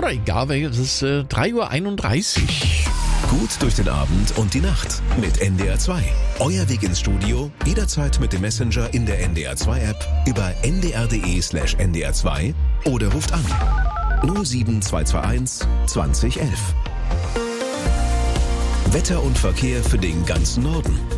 Oder egal, es ist 3:31 Uhr. Gut durch den Abend und die Nacht mit NDR 2. Euer Weg ins Studio, jederzeit mit dem Messenger in der NDR 2 App über ndr.de/ndr2 oder ruft an 07221 2011. Wetter und Verkehr für den ganzen Norden